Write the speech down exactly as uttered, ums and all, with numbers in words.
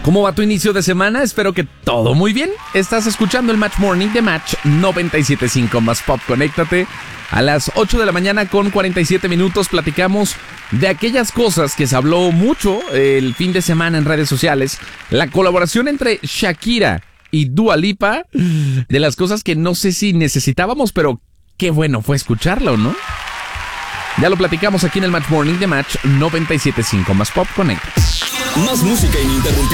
¿Cómo va tu inicio de semana? Espero que todo muy bien. Estás escuchando el Match Morning de Match noventa y siete punto cinco más Pop. Conéctate a las ocho de la mañana con cuarenta y siete minutos. Platicamos de aquellas cosas que se habló mucho el fin de semana en redes sociales. La colaboración entre Shakira y Dua Lipa. De las cosas que no sé si necesitábamos, pero qué bueno fue escucharlo, ¿no? Ya lo platicamos aquí en el Match Morning de Match noventa y siete punto cinco más Pop. Conecta. Más música ininterrumpida.